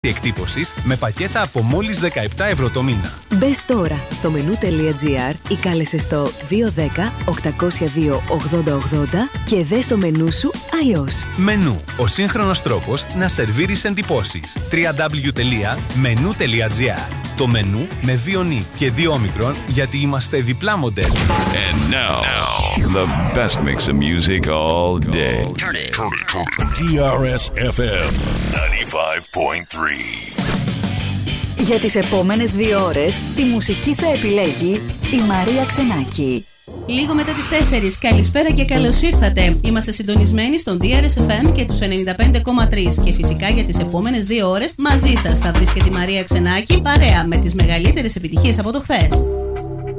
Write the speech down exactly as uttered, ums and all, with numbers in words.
εκτύπωσης με πακέτα από μόλις δεκαεπτά ευρώ το μήνα. Μπες τώρα στο menu.gr ή κάλεσε στο δύο ένα μηδέν οκτακόσια δύο ογδόντα ογδόντα και δες το μενού σου αλλιώς. Μενού, ο σύγχρονος τρόπος να σερβίρεις εντυπώσεις. double-u double-u double-u τελεία menu τελεία gr. Το μενού με δύο νι και δύο όμικρον γιατί είμαστε διπλά μοντέλο. And now, now, the best mix of music all day. Turn it. τι αρ ες εφ εμ ninety-five point three. Για τις επόμενες δύο ώρες τη μουσική θα επιλέγει η Μαρία Ξενάκη. Λίγο μετά τις τέσσερις. Καλησπέρα και καλώς ήρθατε. Είμαστε συντονισμένοι στον ντι αρ ες εφ εμ και τους ενενήντα πέντε κόμμα τρία. Και φυσικά για τις επόμενες δύο ώρες μαζί σας θα βρίσκεται η Μαρία Ξενάκη, παρέα με τις μεγαλύτερες επιτυχίες από το χθες.